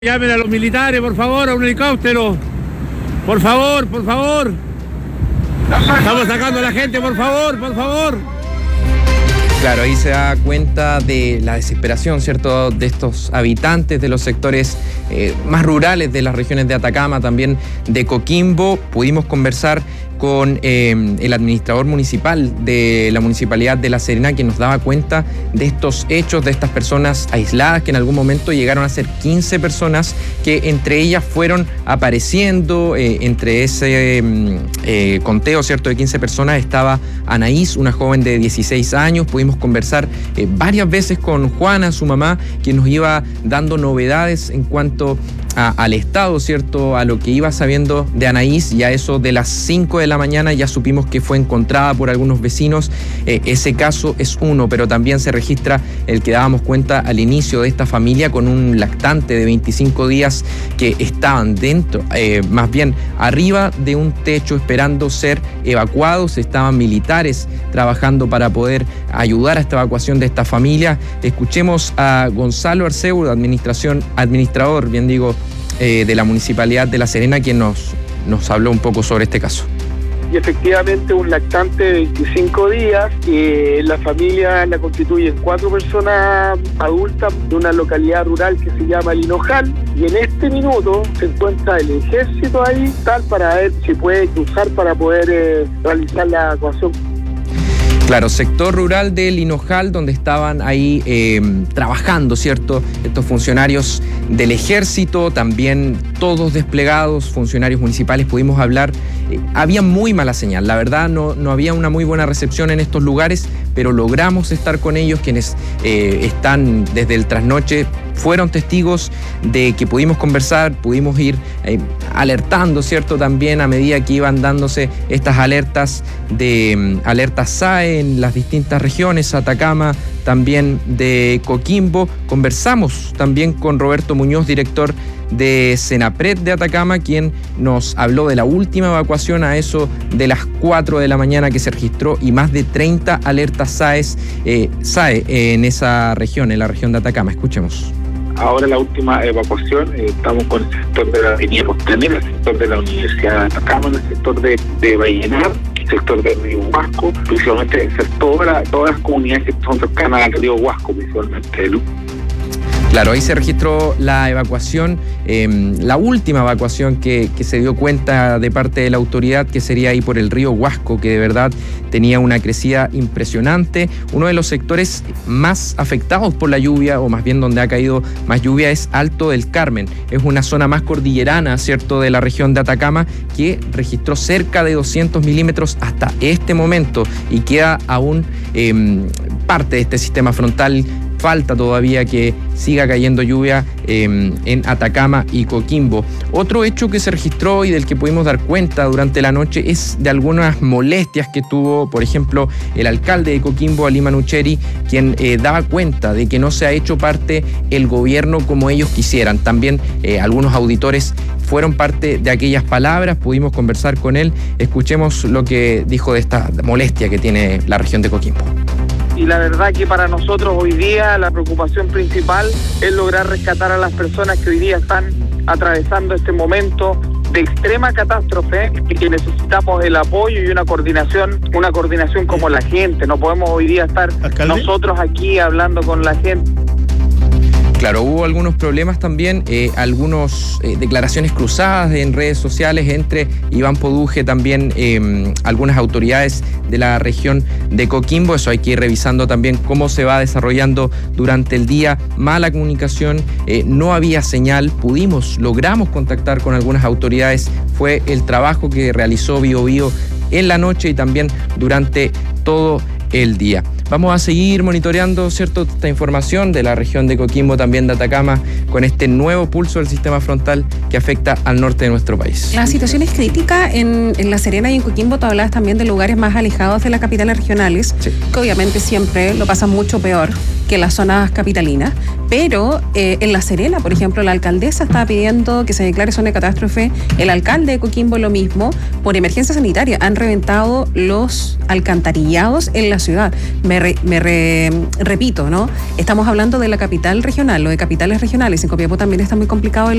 Llamen a los militares, por favor, a un helicóptero. Por favor, por favor. Estamos sacando a la gente, por favor, por favor. Claro, ahí se da cuenta de la desesperación, ¿cierto?, de estos habitantes de los sectores más rurales de las regiones de Atacama, también de Coquimbo. Pudimos conversar con el administrador municipal de la Municipalidad de La Serena, quien nos daba cuenta de estos hechos, de estas personas aisladas, que en algún momento llegaron a ser 15 personas, que entre ellas fueron apareciendo. Entre ese conteo, ¿cierto?, de 15 personas estaba Anaís, una joven de 16 años. Pudimos conversar varias veces con Juana, su mamá, quien nos iba dando novedades en cuanto al estado, ¿cierto?, a lo que iba sabiendo de Anaís. Y a eso de las 5 de la mañana ya supimos que fue encontrada por algunos vecinos. Ese caso es uno, pero también se registra el que dábamos cuenta al inicio de esta familia, con un lactante de 25 días que estaban dentro, más bien arriba de un techo esperando ser evacuados. Estaban militares trabajando para poder ayudar a esta evacuación de esta familia. Escuchemos a Gonzalo Arceu, administrador, bien digo, de la Municipalidad de La Serena, quien nos habló un poco sobre este caso. Y efectivamente un lactante de 25 días, la familia la constituyen 4 personas adultas de una localidad rural que se llama Linojal, y en este minuto se encuentra el ejército ahí, tal, para ver si puede cruzar para poder realizar la evacuación. Claro, sector rural de Linojal, donde estaban ahí trabajando, ¿cierto?, estos funcionarios del ejército, también todos desplegados, funcionarios municipales. Pudimos hablar, había muy mala señal, la verdad no había una muy buena recepción en estos lugares, pero logramos estar con ellos, quienes están desde el trasnoche, fueron testigos de que pudimos conversar, pudimos ir alertando, ¿cierto?, también a medida que iban dándose estas alertas de alertas SAE en las distintas regiones, Atacama, también de Coquimbo. Conversamos también con Roberto Muñoz, director de Senapred de Atacama, quien nos habló de la última evacuación a eso de las 4 de la mañana que se registró, y más de 30 alertas SAE en esa región, en la región de Atacama. Escuchemos. Ahora la última evacuación, estamos con el sector de la avenida Costanera, el sector de la Universidad de Atacama, el sector de Vallenar, el sector de Río Huasco, principalmente todas las comunidades que son cercanas al Río Huasco, principalmente, ¿no? Claro, ahí se registró la evacuación, la última evacuación que se dio cuenta de parte de la autoridad, que sería ahí por el río Huasco, que de verdad tenía una crecida impresionante. Uno de los sectores más afectados por la lluvia, o más bien donde ha caído más lluvia, es Alto del Carmen. Es una zona más cordillerana, ¿cierto?, de la región de Atacama, que registró cerca de 200 milímetros hasta este momento, y queda aún parte de este sistema frontal. Falta todavía que siga cayendo lluvia en Atacama y Coquimbo. Otro hecho que se registró y del que pudimos dar cuenta durante la noche es de algunas molestias que tuvo, por ejemplo, el alcalde de Coquimbo, Ali Manucheri, quien daba cuenta de que no se ha hecho parte el gobierno como ellos quisieran. También algunos auditores fueron parte de aquellas palabras. Pudimos conversar con él. Escuchemos lo que dijo de esta molestia que tiene la región de Coquimbo. Y la verdad que para nosotros hoy día la preocupación principal es lograr rescatar a las personas que hoy día están atravesando este momento de extrema catástrofe, y que necesitamos el apoyo y una coordinación como la gente. No podemos hoy día estar nosotros aquí hablando con la gente. Claro, hubo algunos problemas también, algunas declaraciones cruzadas en redes sociales entre Iván Poduje, también algunas autoridades de la región de Coquimbo. Eso hay que ir revisando también cómo se va desarrollando durante el día. Mala comunicación, no había señal, logramos contactar con algunas autoridades. Fue el trabajo que realizó BioBio en la noche y también durante todo el día. Vamos a seguir monitoreando, ¿cierto?, esta información de la región de Coquimbo, también de Atacama, con este nuevo pulso del sistema frontal que afecta al norte de nuestro país. La situación es crítica en La Serena y en Coquimbo. Tú hablabas también de lugares más alejados de las capitales regionales, sí, que obviamente siempre lo pasan mucho peor. que en las zonas capitalinas, pero en La Serena, por ejemplo, la alcaldesa está pidiendo que se declare zona de catástrofe, el alcalde de Coquimbo lo mismo, por emergencia sanitaria. Han reventado los alcantarillados en la ciudad. Repito, ¿no? Estamos hablando de la capital regional, lo de capitales regionales. En Copiapó también está muy complicado